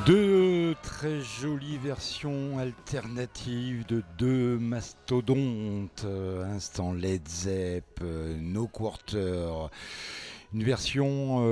Deux très jolies versions alternatives de deux mastodontes, instant Led Zepp, No Quarter, une version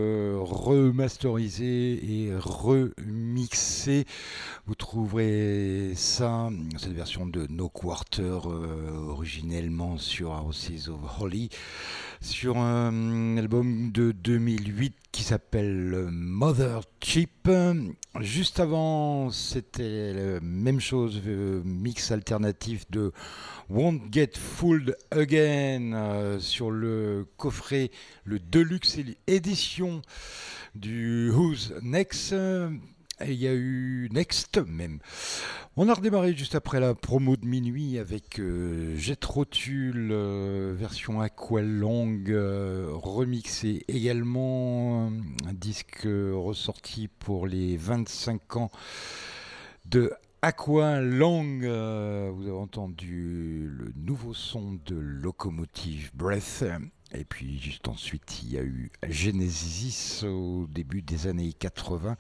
remasterisée et remixée. Vous trouverez ça, cette version de No Quarter, originellement sur Houses of Holly, sur un album de 2008 qui s'appelle Mother Chip. Juste avant, c'était la même chose, mix alternatif de Won't Get Fooled Again sur le coffret, le Deluxe édition du Who's Next. Et il y a eu Next même. On a redémarré juste après la promo de minuit avec Jethro Tull, version Aqualung, remixé également, un disque ressorti pour les 25 ans de Aqualung. Vous avez entendu le nouveau son de Locomotive Breath. Et puis juste ensuite, il y a eu Genesis au début des années 80.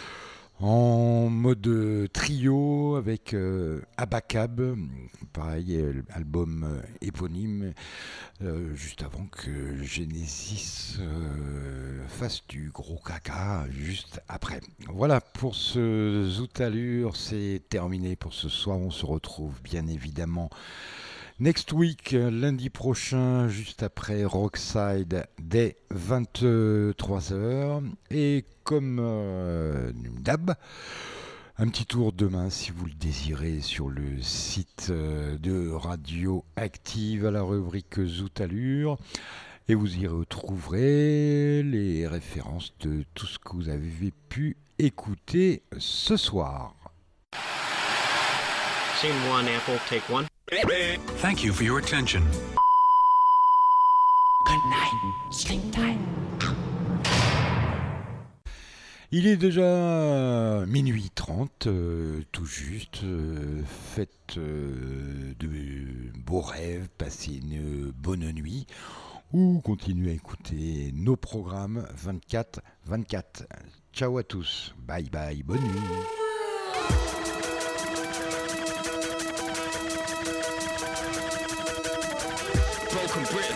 En mode trio avec Abacab, pareil, album éponyme, juste avant que Genesis fasse du gros caca juste après. Voilà, pour ce Zoot Allure, c'est terminé pour ce soir. On se retrouve bien évidemment next week, lundi prochain, juste après Rockside, dès 23h. Et comme d'hab, un petit tour demain, si vous le désirez, sur le site de Radio Active à la rubrique Zoot Allure. Et vous y retrouverez les références de tout ce que vous avez pu écouter ce soir. Scene one, Apple, take one. Thank you for your attention. Good night. Sleep tight. Il est déjà minuit 30, tout juste. Faites de beaux rêves, passez une bonne nuit ou continuez à écouter nos programmes 24/24. Ciao à tous. Bye bye. Bonne nuit. Broken brick.